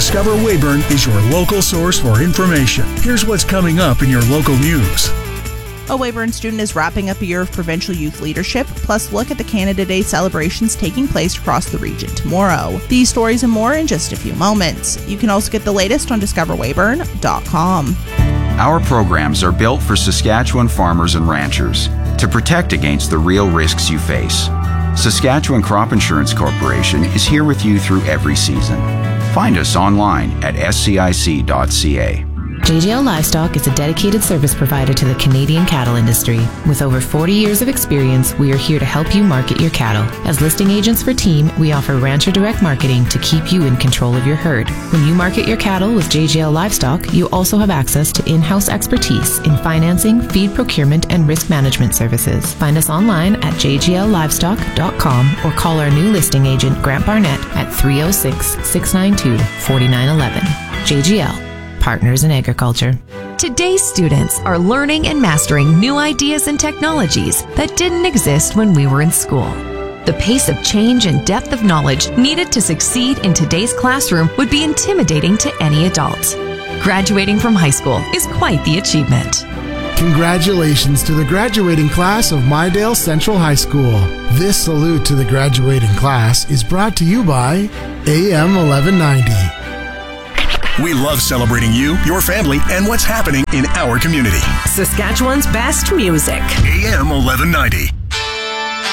Discover Weyburn is your local source for information. Here's what's coming up in your local news. A Weyburn student is wrapping up a year of provincial youth leadership, plus look at the Canada Day celebrations taking place across the region tomorrow. These stories and more in just a few moments. You can also get the latest on discoverweyburn.com. Our programs are built for Saskatchewan farmers and ranchers to protect against the real risks you face. Saskatchewan Crop Insurance Corporation is here with you through every season. Find us online at scic.ca. JGL Livestock is a dedicated service provider to the Canadian cattle industry. With over 40 years of experience, we are here to help you market your cattle. As listing agents for Team, we offer rancher direct marketing to keep you in control of your herd. When you market your cattle with JGL Livestock, you also have access to in-house expertise in financing, feed procurement, and risk management services. Find us online at jgllivestock.com or call our new listing agent, Grant Barnett, at 306-692-4911. JGL. Partners in Agriculture. Today's students are learning and mastering new ideas and technologies that didn't exist when we were in school. The pace of change and depth of knowledge needed to succeed in today's classroom would be intimidating to any adult. Graduating from high school is quite the achievement. Congratulations to the graduating class of Mydale Central High School. This salute to the graduating class is brought to you by AM 1190. We love celebrating you, your family, and what's happening in our community. Saskatchewan's best music. AM 1190.